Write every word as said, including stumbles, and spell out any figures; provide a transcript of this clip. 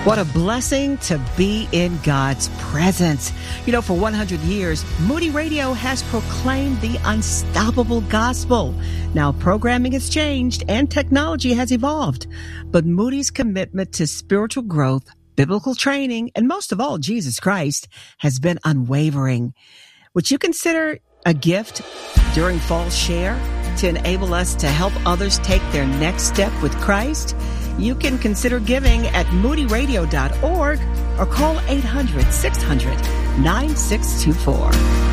What a blessing to be in God's presence. You know, for one hundred years, Moody Radio has proclaimed the unstoppable gospel. Now, programming has changed and technology has evolved, but Moody's commitment to spiritual growth, biblical training, and most of all, Jesus Christ, has been unwavering. Would you consider a gift during Fall Share to enable us to help others take their next step with Christ? You can consider giving at moody radio dot org or call eight hundred, six hundred, nine six two four.